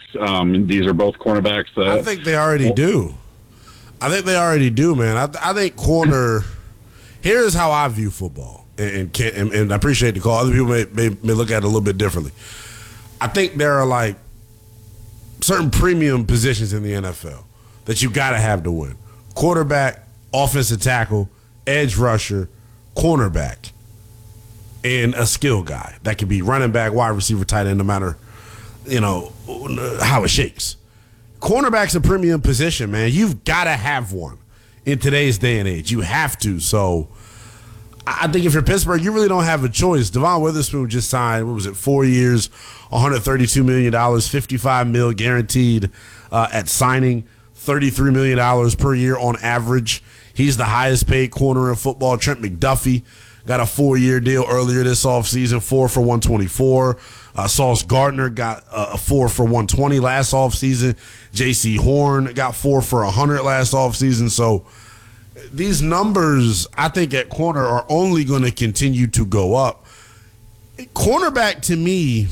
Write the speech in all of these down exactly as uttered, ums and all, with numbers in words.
Um, these are both cornerbacks that I think they already do. I think they already do, man. I, I think corner. Here's how I view football, and, and, and I appreciate the call. Other people may, may may look at it a little bit differently. I think there are like certain premium positions in the N F L that you got to have to win: quarterback, offensive tackle, edge rusher, cornerback, and a skill guy that could be running back, wide receiver, tight end, no matter you know how it shakes. Cornerback's a premium position, man. You've got to have one in today's day and age. You have to. So I think if you're Pittsburgh, you really don't have a choice. Devon Witherspoon just signed, what was it, four years, one hundred thirty-two million dollars, fifty-five mil guaranteed uh, at signing, thirty-three million dollars per year on average. He's the highest paid corner in football. Trent McDuffie got a four-year deal earlier this offseason, four for one twenty-four. Uh, Sauce Gardner got uh, a four for one twenty last offseason. J C Horn got four for one hundred last offseason. So these numbers, I think, at corner are only going to continue to go up. Cornerback, to me,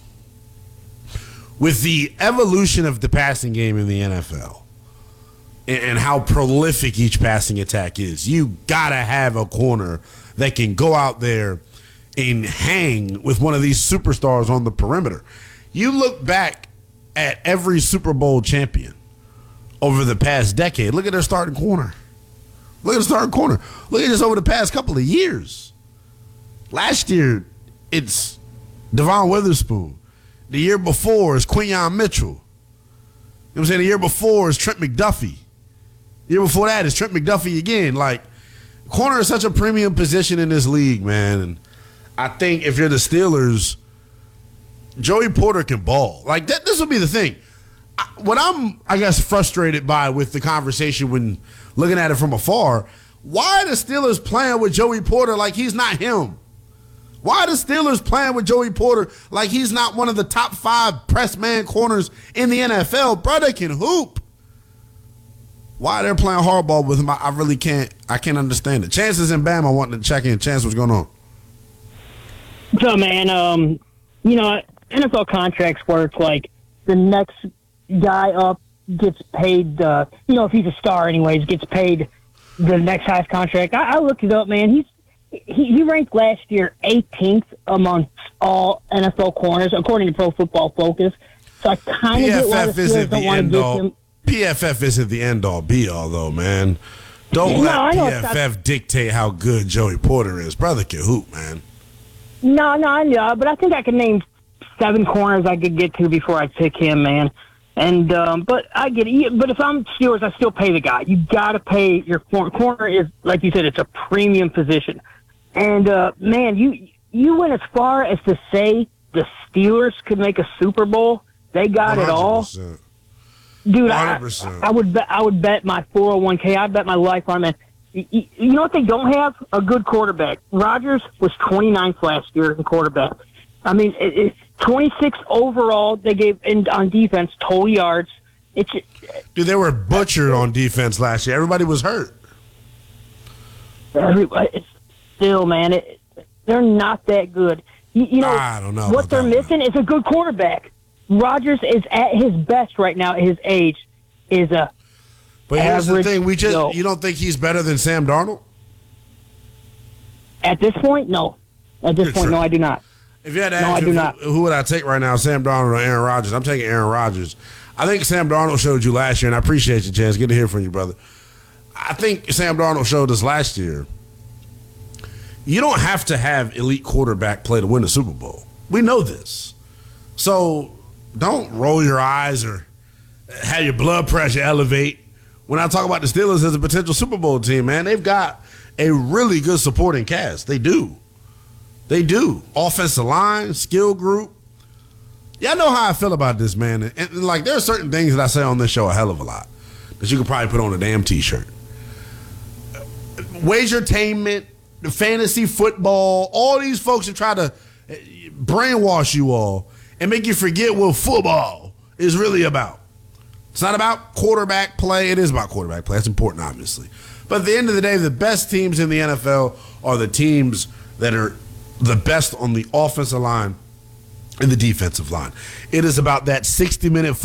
with the evolution of the passing game in the N F L and, and how prolific each passing attack is, you got to have a corner that can go out there and hang with one of these superstars on the perimeter. You look back at every Super Bowl champion over the past decade. Look at their starting corner. Look at the starting corner. Look at this over the past couple of years. Last year, it's Devon Witherspoon. The year before is Quinyon Mitchell. You know what I'm saying? The year before is Trent McDuffie. The year before that is Trent McDuffie again. Like, corner is such a premium position in this league, man. And I think if you're the Steelers, Joey Porter can ball. Like, that, this will be the thing. I, what I'm, I guess, frustrated by with the conversation when looking at it from afar, why are the Steelers playing with Joey Porter like he's not him? Why are the Steelers playing with Joey Porter like he's not one of the top five press man corners in the N F L? Brother can hoop. Why they're playing hardball with him, I, I really can't, I can't understand it. Chances in Bama wanting to check in. Chance, what's going on? So, man, um, you know, N F L contracts work like the next guy up gets paid, uh, you know, if he's a star anyways, gets paid the next highest contract. I, I looked it up, man. He's he, he ranked last year eighteenth amongst all N F L corners, according to Pro Football Focus. So I kind of get why the Steelers don't want to give him. P F F isn't the end-all, be-all, though, man. Don't no, let P F F dictate how good Joey Porter is. Brother can hoop, man. No, no, I know, but I think I can name seven corners I could get to before I pick him, man. And um, but I get it. But if I'm Steelers, I still pay the guy. You got to pay your corner. Corner is, like you said, it's a premium position. And uh, man, you you went as far as to say the Steelers could make a Super Bowl. They got it all. Dude, I, I would bet I would bet my four oh one k. I'd bet my life on it. You, you know what they don't have? A good quarterback. Rodgers was twenty-ninth last year in quarterback. I mean, it, it's twenty-six overall. They gave in, on defense total yards. It's dude, they were butchered on defense last year. Everybody was hurt. Everybody, it's still, man, it, they're not that good. You, you know, I don't know what they're missing is a good quarterback. Rodgers is at his best right now at his age. Is a but here's the thing: we just no. you don't think he's better than Sam Darnold? At this point, no. At this You're point, true. no, I do not. If you had to no, ask I do who, not. who would I take right now, Sam Darnold or Aaron Rodgers? I'm taking Aaron Rodgers. I think Sam Darnold showed you last year, and I appreciate you, Chance. Good to hear from you, brother. I think Sam Darnold showed us last year. You don't have to have elite quarterback play to win the Super Bowl. We know this. So don't roll your eyes or have your blood pressure elevate when I talk about the Steelers as a potential Super Bowl team, man. They've got a really good supporting cast. They do. They do. Offensive line, skill group. Yeah, I know how I feel about this, man. And, and like, there are certain things that I say on this show a hell of a lot that you could probably put on a damn T-shirt. Wagertainment, the fantasy football, all these folks that try to brainwash you all and make you forget what football is really about. It's not about quarterback play. It is about quarterback play. That's important, obviously. But at the end of the day, the best teams in the N F L are the teams that are the best on the offensive line and the defensive line. It is about that sixty-minute